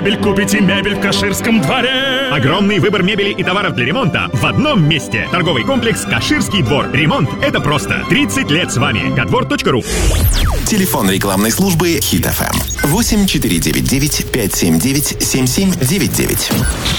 Купите мебель в Каширском дворе. Огромный выбор мебели и товаров для ремонта в одном месте. Торговый комплекс «Каширский двор». Ремонт – это просто. 30 лет с вами. Кадвор.ру. Телефон рекламной службы Hit FM 8499 579 7799.